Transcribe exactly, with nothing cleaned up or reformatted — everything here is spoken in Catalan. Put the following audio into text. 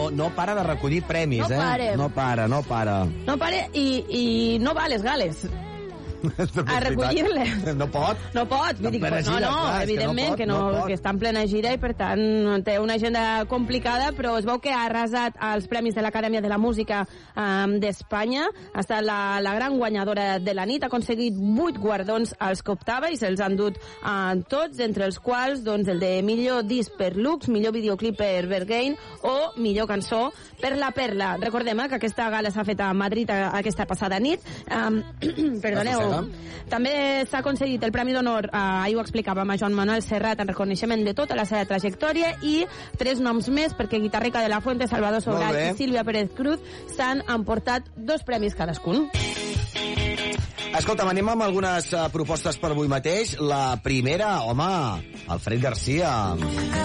no, no para de recollir premis, No eh? pare. No para, no para. No pare i, i no va a les gales a recollir-les. No pot. No pot, vull dir, plena no, gira, no, clar, és que evidentment no pot, que, no, no pot. que està en plena gira i per tant té una agenda complicada, però es veu que ha arrasat els premis de l'Acadèmia de la Música um, d'Espanya, ha estat la, la gran guanyadora de la nit, ha aconseguit vuit guardons als que optava i se'ls han dut uh, tots, entre els quals doncs, el de millor disc per Lux, millor videoclip per Berghain o millor cançó per La Perla. Recordem eh, que aquesta gala s'ha fet a Madrid a, aquesta passada nit. Um, perdoneu. També s'ha aconseguit el Premi d'Honor, eh, ahir ho explicàvem, a Joan Manuel Serrat en reconeixement de tota la seva trajectòria i tres noms més perquè Guitarrica de la Fuente, Salvador Sobral i Sílvia Pérez Cruz s'han emportat dos premis cadascun. Escolta'm, anem amb algunes uh, propostes per avui mateix. La primera, home, Alfred Garcia.